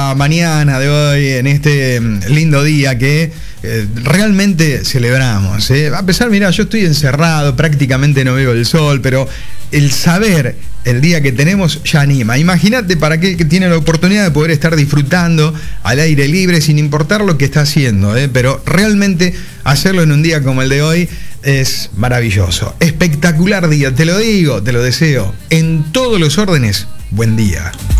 esta mañana de hoy, en este lindo día que realmente celebramos. A pesar, mirá, yo estoy encerrado, prácticamente no veo el sol, pero el saber el día que tenemos ya anima. Imagínate para qué que tiene la oportunidad de poder estar disfrutando al aire libre sin importar lo que está haciendo, pero realmente hacerlo en un día como el de hoy es maravilloso. Espectacular día, te lo digo, te lo deseo. En todos los órdenes, buen día.